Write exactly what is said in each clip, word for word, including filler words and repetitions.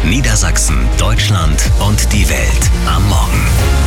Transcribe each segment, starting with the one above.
Niedersachsen, Deutschland und die Welt am Morgen.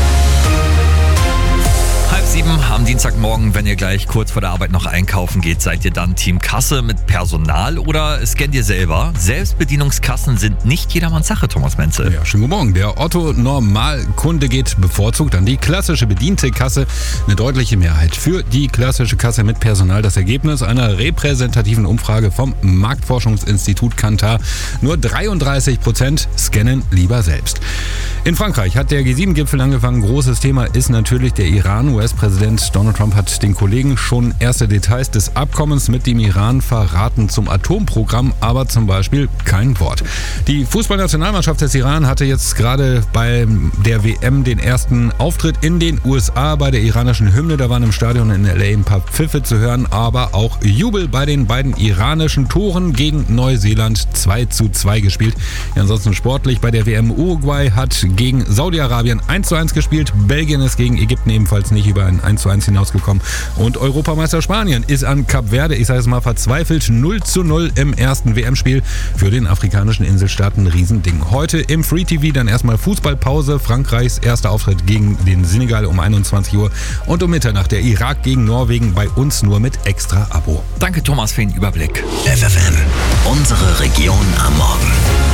Halb sieben am Dienstagmorgen, wenn ihr gleich kurz vor der Arbeit noch einkaufen geht, seid ihr dann Team Kasse mit Personal oder scannt ihr selber? Selbstbedienungskassen sind nicht jedermanns Sache, Thomas Menzel. Ja, schönen guten Morgen. Der Otto-Normalkunde geht bevorzugt an die klassische bediente Kasse. Eine deutliche Mehrheit für die klassische Kasse mit Personal. Das Ergebnis einer repräsentativen Umfrage vom Marktforschungsinstitut Kantar. Nur dreiunddreißig Prozent scannen lieber selbst. In Frankreich hat der G sieben Gipfel angefangen. Großes Thema ist natürlich der Iran. U S-Präsident Donald Trump hat den Kollegen schon erste Details des Abkommens mit dem Iran verraten zum Atomprogramm, aber zum Beispiel kein Wort. Die Fußballnationalmannschaft des Iran hatte jetzt gerade bei der W M den ersten Auftritt in den U S A bei der iranischen Hymne. Da waren im Stadion in L A ein paar Pfiffe zu hören, aber auch Jubel bei den beiden iranischen Toren gegen Neuseeland zwei zu zwei gespielt. Ja, ansonsten sportlich bei der W M Uruguay hat gegen Saudi-Arabien eins zu eins gespielt. Belgien ist gegen Ägypten ebenfalls nicht über ein eins zu eins hinausgekommen. Und Europameister Spanien ist an Kap Verde, ich sage es mal verzweifelt, null zu null im ersten W M-Spiel. Für den afrikanischen Inselstaat ein Riesending. Heute im Free T V dann erstmal Fußballpause. Frankreichs erster Auftritt gegen den Senegal um einundzwanzig Uhr. Und um Mitternacht der Irak gegen Norwegen, bei uns nur mit extra Abo. Danke Thomas für den Überblick. F F N, unsere Region am Morgen.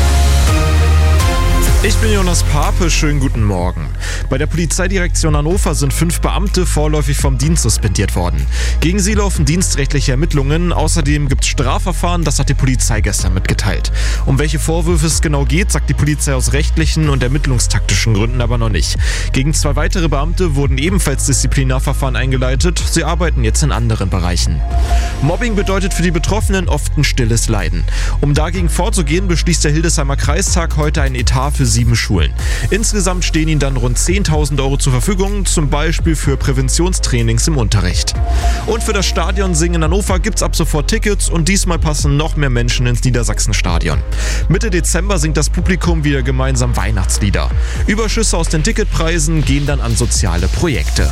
Ich bin Jonas Pape, schönen guten Morgen. Bei der Polizeidirektion Hannover sind fünf Beamte vorläufig vom Dienst suspendiert worden. Gegen sie laufen dienstrechtliche Ermittlungen. Außerdem gibt es Strafverfahren, das hat die Polizei gestern mitgeteilt. Um welche Vorwürfe es genau geht, sagt die Polizei aus rechtlichen und ermittlungstaktischen Gründen aber noch nicht. Gegen zwei weitere Beamte wurden ebenfalls Disziplinarverfahren eingeleitet. Sie arbeiten jetzt in anderen Bereichen. Mobbing bedeutet für die Betroffenen oft ein stilles Leiden. Um dagegen vorzugehen, beschließt der Hildesheimer Kreistag heute einen Etat für sieben Schulen. Insgesamt stehen ihnen dann rund zehntausend Euro zur Verfügung, zum Beispiel für Präventionstrainings im Unterricht. Und für das Stadion Singen in Hannover gibt es ab sofort Tickets und diesmal passen noch mehr Menschen ins Niedersachsenstadion. Mitte Dezember singt das Publikum wieder gemeinsam Weihnachtslieder. Überschüsse aus den Ticketpreisen gehen dann an soziale Projekte.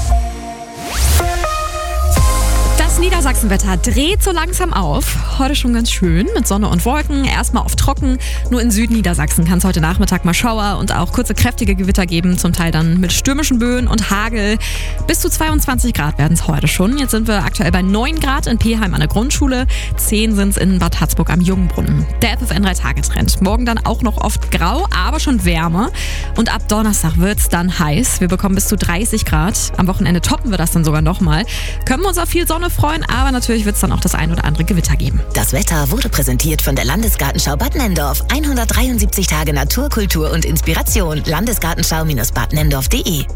Das Niedersachsenwetter dreht so langsam auf. Heute schon ganz schön mit Sonne und Wolken. Erstmal auf trocken. Nur in Südniedersachsen kann es heute Nachmittag mal Schauer und auch kurze kräftige Gewitter geben. Zum Teil dann mit stürmischen Böen und Hagel. Bis zu zweiundzwanzig Grad werden es heute schon. Jetzt sind wir aktuell bei neun Grad in Peheim an der Grundschule. zehn sind es in Bad Harzburg am Jungbrunnen. Der F F N drei Tage Trend. Morgen dann auch noch oft grau, aber schon wärmer. Und ab Donnerstag wird es dann heiß. Wir bekommen bis zu dreißig Grad. Am Wochenende toppen wir das dann sogar nochmal. Können wir uns auf viel Sonne freuen, aber natürlich wird es dann auch das ein oder andere Gewitter geben. Das Wetter wurde präsentiert von der Landesgartenschau Bad Nenndorf. hundertdreiundsiebzig Tage Natur, Kultur und Inspiration. Landesgartenschau-bad nenndorf punkt de.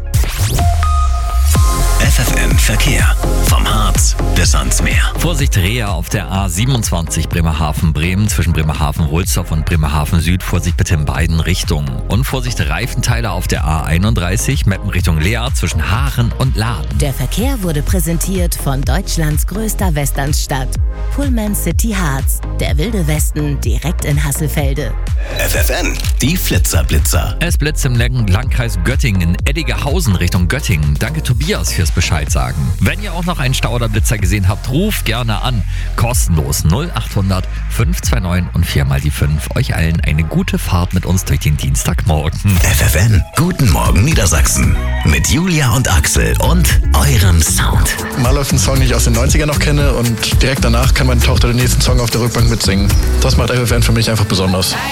F F N Verkehr. Vom Harz bis ans Meer. Vorsicht Reha auf der A siebenundzwanzig Bremerhaven-Bremen zwischen Bremerhaven-Wohlsdorf und Bremerhaven-Süd. Vorsicht bitte in beiden Richtungen. Und Vorsicht Reifenteile auf der A einunddreißig Meppen Richtung Lea zwischen Haaren und Laden. Der Verkehr wurde präsentiert von Deutschlands größter Westernstadt. Pullman City Harz. Der wilde Westen direkt in Hasselfelde. F F N, die Flitzerblitzer. Es blitzt im Landkreis Göttingen in Eddingehausen Richtung Göttingen. Danke Tobias fürs Bescheid sagen. Wenn ihr auch noch einen Stau oder Blitzer gesehen habt, ruft gerne an. Kostenlos null achthundert fünf zwei neun und viermal die fünf. Euch allen eine gute Fahrt mit uns durch den Dienstagmorgen. F F N, guten Morgen Niedersachsen. Mit Julia und Axel und eurem Sound. Mal läuft ein Song, den ich aus den neunzigern noch kenne und direkt danach kann meine Tochter den nächsten Song auf der Rückbank mitsingen. Das macht F F N für mich einfach besonders.